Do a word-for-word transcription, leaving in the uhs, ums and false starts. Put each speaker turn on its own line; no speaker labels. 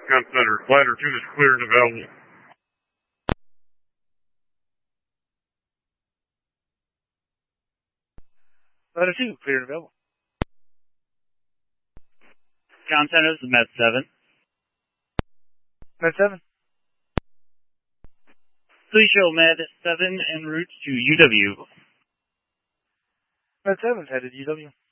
Con Center. Ladder two is clear and available.
Ladder two, clear and available.
Con Center, this is Med seven.
Med seven.
Please show Med seven en route to U W.
Med seven's headed U W.